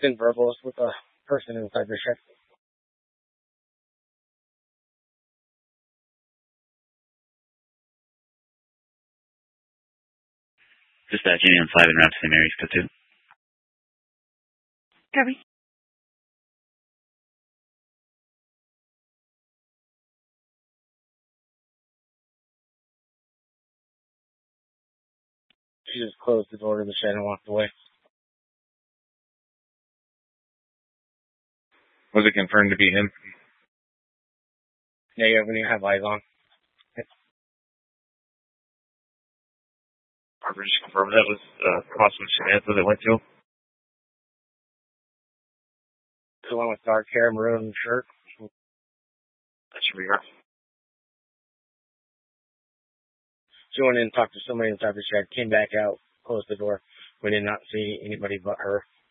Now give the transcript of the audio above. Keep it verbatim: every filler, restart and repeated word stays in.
been verbose with a person inside the shed. Dispatching on five and route to Saint Mary's, code two. Copy. She just closed the door to the shed and walked away. Was it confirmed to be him? Yeah, yeah, when you have eyes on. Barbara just confirmed that was uh, Crossman Samantha that went to him. The one with dark hair, maroon shirt. That should be her. She went in and talked to somebody inside the shed, came back out, closed the door. We did not see anybody but her.